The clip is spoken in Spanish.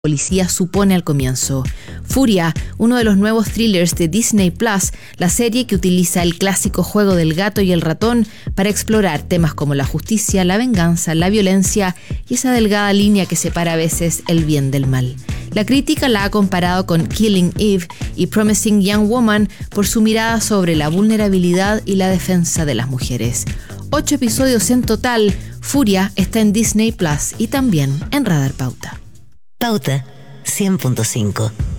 policía supone al comienzo. Furia, uno de los nuevos thrillers de Disney Plus, la serie que utiliza el clásico juego del gato y el ratón para explorar temas como la justicia, la venganza, la violencia y esa delgada línea que separa a veces el bien del mal. La crítica la ha comparado con Killing Eve y Promising Young Woman por su mirada sobre la vulnerabilidad y la defensa de las mujeres. 8 episodios en total. Furia está en Disney Plus y también en Radar Pauta. Pauta 100.5.